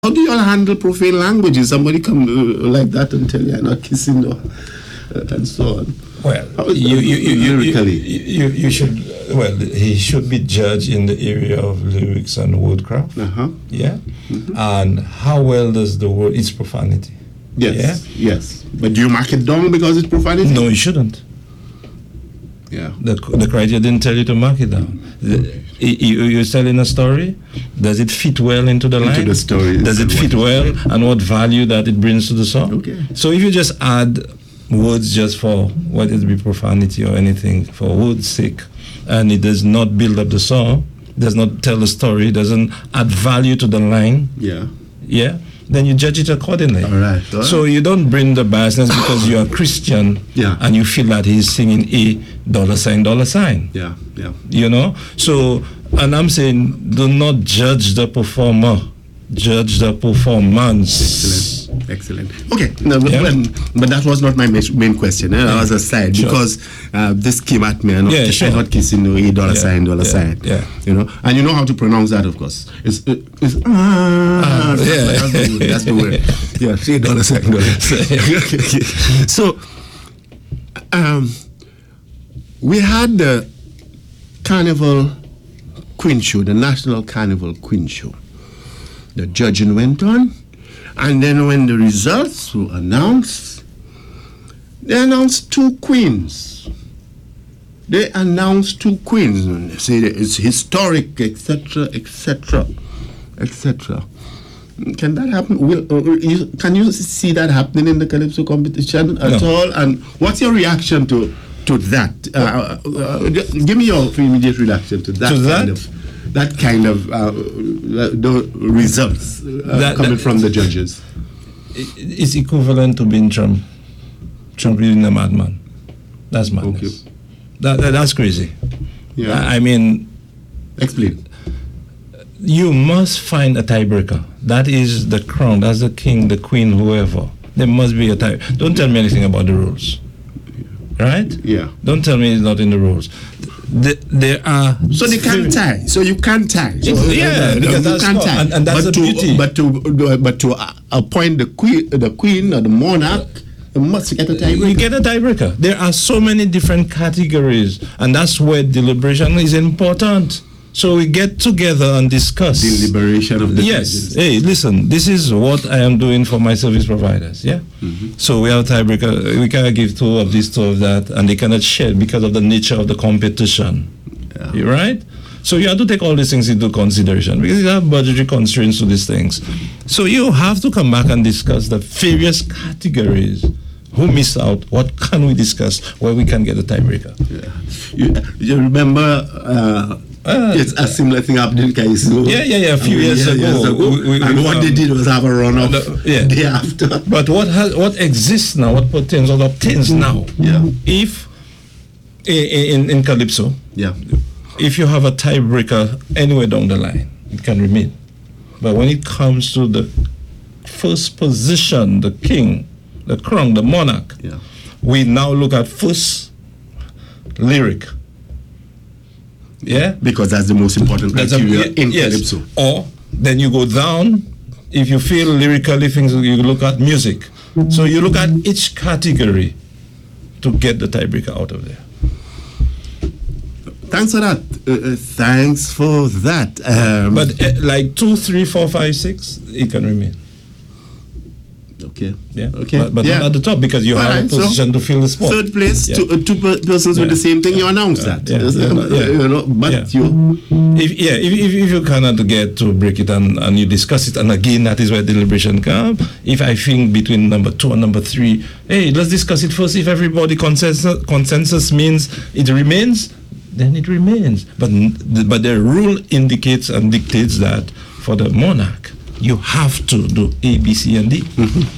How do you all handle profane language? If somebody come like that and tell you you're not kissing and so on? Well, you should. Well, he should be judged in the area of lyrics and woodcraft. Yeah, and how well does the word? It's profanity. Yes, yes. But do you mark it down because it's profanity? No, you shouldn't. Yeah. The criteria didn't tell you to mark it down. You're telling a story. Does it fit well into the line? Into the story. Does it fit well, and what value that it brings to the song? Okay. So if you just add words just for whether it be profanity or anything for words' sake, and it does not build up the song, does not tell the story, doesn't add value to the line. Yeah. Yeah. Then you judge it accordingly. All right. So you don't bring the biasness because you're a Christian, and you feel that he's singing a $sign. Yeah, yeah. You know? So, and I'm saying, do not judge the performer, judge the performance. Excellent. Okay, no, but that was not my main question. That was aside because this came at me. I'm not kissing no $sign. Yeah. You know, and you know how to pronounce that, of course. It's that's the word. Yeah, say $sign. Okay. So, we had the Carnival Queen Show, the National Carnival Queen Show. The judging went on. And then when the results were announced, they announced two queens. They say that it's historic, etc., etc., etc. Can that happen? Can you see that happening in the Calypso competition at all? And what's your reaction to that? Give me your immediate reaction to that. That kind of the results coming from the judges. It's equivalent to being Trump being a madman. That's madness. Okay. That's crazy. Yeah. I mean, explain. You must find a tiebreaker. That is the crown. That's the king, the queen, whoever. There must be a tie. Don't tell me anything about the rules. Right? Yeah. Don't tell me it's not in the rules. There are so they can't tie. So you can't tie. So because you can't tie. And that's the beauty. But to appoint the queen or the monarch, you must get a tiebreaker. You get a tiebreaker. There are so many different categories, and that's where deliberation is important. So we get together and discuss. Deliberation of the judges. Hey, listen, this is what I am doing for my service providers, yeah? So we have a tiebreaker. We cannot give two of this, two of that, and they cannot share because of the nature of the competition. Yeah. Right? So you have to take all these things into consideration because you have budgetary constraints to these things. So you have to come back and discuss the various categories. Who missed out? What can we discuss where we can get a tiebreaker? Yeah. You remember... it's a similar thing happened in Kaiso. A few years ago. And what they did was have a runoff day after. But what exists now, what pertains, what obtains now, if in Calypso, if you have a tiebreaker anywhere down the line, it can remain. But when it comes to the first position, the king, the crown, the monarch, we now look at first lyric. Yeah, because that's the most important criteria in Calypso. Or then you go down. If you feel lyrically things, you look at music. So you look at each category to get the tiebreaker out of there. Thanks for that. Thanks for that. But like 2, 3, 4, 5, 6, it can remain. Okay. Yeah. Okay. But not at the top because you have a position to fill the spot. Third place, two persons with the same thing. You announce that. You know, but if you cannot get to break it and you discuss it, and again that is where deliberation comes. If I think between number 2 and number 3, hey, let's discuss it first. If everybody consensus means it remains, then it remains. But the rule indicates and dictates that for the monarch, you have to do A, B, C, and D.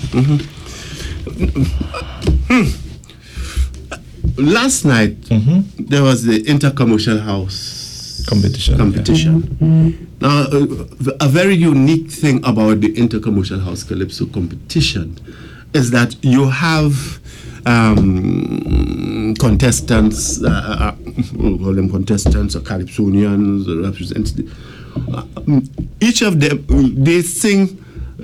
Last night, there was the Intercommercial House competition. Now, a very unique thing about the Intercommercial House Calypso competition is that you have contestants, we'll call them contestants or Calypsonians, or representatives. Each of them, they sing